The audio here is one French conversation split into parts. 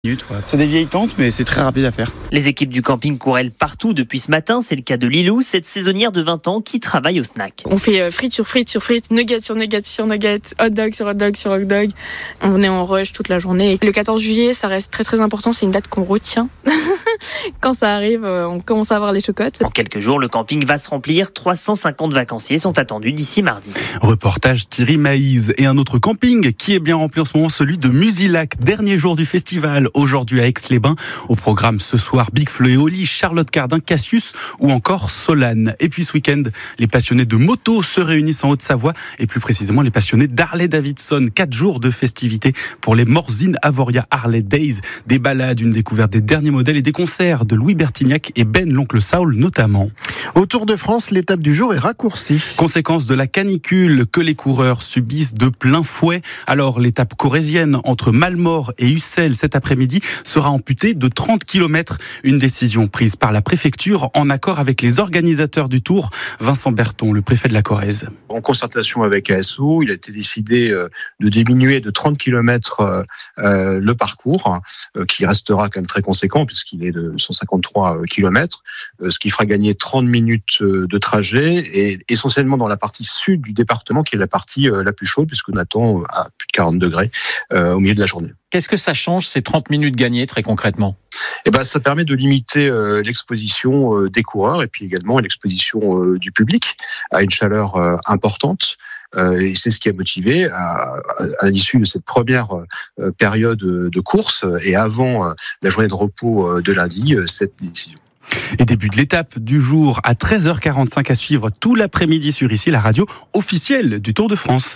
C'est des vieilles tentes, mais c'est très rapide à faire. Les équipes du camping courent partout depuis ce matin. C'est le cas de Lilou, cette saisonnière de 20 ans qui travaille au snack. On fait frites sur frites sur frites, nuggets sur nuggets sur nuggets, hot dog sur hot dog sur hot dog. On est en rush toute la journée. Le 14 juillet, ça reste très très important. C'est une date qu'on retient. Quand ça arrive, on commence à avoir les chocottes. En quelques jours, le camping va se remplir. 350 vacanciers sont attendus d'ici mardi. Reportage Thierry Maïz. Et un autre camping qui est bien rempli en ce moment, celui de Musilac. Dernier jour du festival, aujourd'hui à Aix-les-Bains. Au programme ce soir, Big Flo et Oli, Charlotte Cardin, Cassius ou encore Solane. Et puis ce week-end, les passionnés de moto se réunissent en Haute-Savoie et plus précisément les passionnés d'Harley-Davidson. 4 jours de festivités pour les Morzine Avoria Harley Days. Des balades, une découverte des derniers modèles et des concerts de Louis Bertignac et Ben l'Oncle Saul notamment. Au Tour de France, l'étape du jour est raccourcie. Conséquence de la canicule que les coureurs subissent de plein fouet. Alors l'étape corrézienne entre Malmort et Ussel cet après-midi sera amputée de 30 km. Une décision prise par la préfecture en accord avec les organisateurs du Tour. Vincent Berton, le préfet de la Corrèze. En concertation avec ASO, il a été décidé de diminuer de 30 km le parcours, qui restera quand même très conséquent puisqu'il est de 153 km, ce qui fera gagner 30 minutes de trajet et essentiellement dans la partie sud du département qui est la partie la plus chaude puisqu'on attend à plus de 40 degrés au milieu de la journée. Qu'est-ce que ça change ces 30 minutes gagnées très concrètement ? Ça permet de limiter l'exposition des coureurs et puis également l'exposition du public à une chaleur importante. Et c'est ce qui a motivé à l'issue de cette première période de course et avant la journée de repos de lundi, cette décision. Et début de l'étape du jour à 13h45 à suivre tout l'après-midi sur ici, la radio officielle du Tour de France.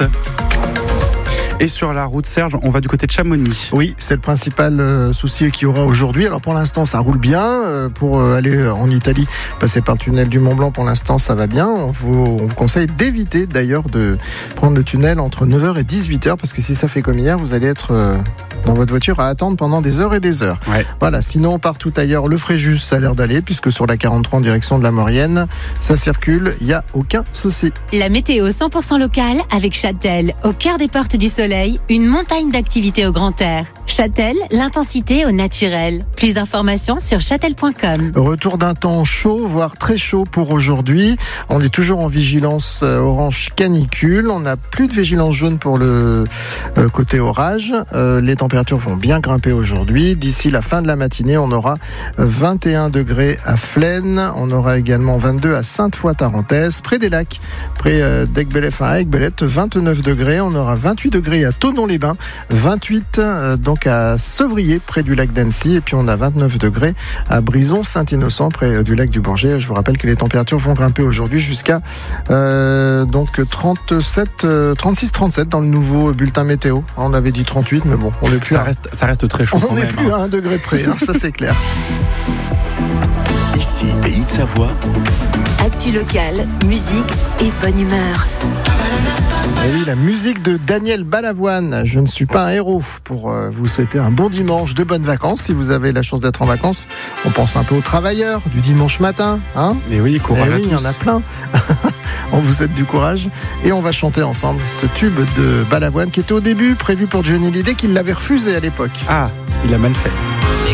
Et sur la route, Serge, on va du côté de Chamonix. Oui, c'est le principal souci qu'il y aura aujourd'hui. Alors pour l'instant, ça roule bien. Pour aller en Italie, passer par le tunnel du Mont-Blanc, pour l'instant, ça va bien. On vous conseille d'éviter d'ailleurs de prendre le tunnel entre 9h et 18h parce que si ça fait comme hier, vous allez être dans votre voiture à attendre pendant des heures et des heures. Ouais. Voilà, sinon partout ailleurs, le Fréjus, ça a l'air d'aller puisque sur la 43 en direction de la Maurienne, ça circule, il n'y a aucun souci. La météo 100% locale avec Châtel, au cœur des portes du soleil, une montagne d'activités au grand air. Châtel, l'intensité au naturel. Plus d'informations sur châtel.com. Retour d'un temps chaud, voire très chaud pour aujourd'hui. On est toujours en vigilance orange canicule. On n'a plus de vigilance jaune pour le côté orage. Les températures vont bien grimper aujourd'hui. D'ici la fin de la matinée, on aura 21 degrés à Flaine. On aura également 22 à Sainte-Foy-Tarentaise, près des lacs, près d'Aiguebelette, à Aiguebelette, 29 degrés. On aura 28 degrés à Thonon-les-Bains, 28 donc à Sevrier, près du lac d'Annecy. Et puis on a 29 degrés à Brison-Saint-Innocent, près du lac du Bourget. Je vous rappelle que les températures vont grimper aujourd'hui jusqu'à 36-37 dans le nouveau bulletin météo. On avait dit 38, mais bon, on est plus ça reste très chaud. On n'est plus à 1 degré près, ça c'est clair. Ici, Pays de Savoie. Actu locale, musique et bonne humeur. Et oui, la musique de Daniel Balavoine. Je ne suis pas un héros pour vous souhaiter un bon dimanche, de bonnes vacances. Si vous avez la chance d'être en vacances, on pense un peu aux travailleurs du dimanche matin. Et oui, courage à tous. Il y en a plein. On vous souhaite du courage. Et on va chanter ensemble ce tube de Balavoine qui était au début prévu pour Johnny Hallyday, qui l'avait refusé à l'époque. Ah, il a mal fait.